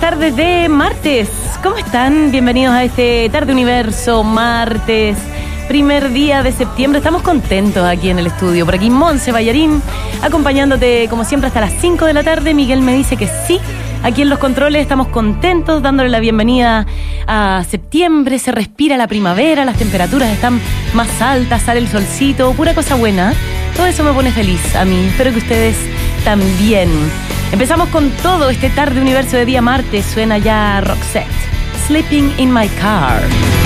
tardes de martes. ¿Cómo están? Bienvenidos a este Tarde Universo, martes, primer día de septiembre. Estamos contentos aquí en el estudio. Por aquí Monse Ballarín, acompañándote como siempre hasta las 5 de la tarde. Miguel me dice que sí. Aquí en los controles estamos contentos, dándole la bienvenida a septiembre. Se respira la primavera, las temperaturas están más altas, sale el solcito, pura cosa buena. Todo eso me pone feliz a mí. Espero que ustedes también. Empezamos con todo este Tarde Universo de día martes. Suena ya Roxette, Sleeping in My Car.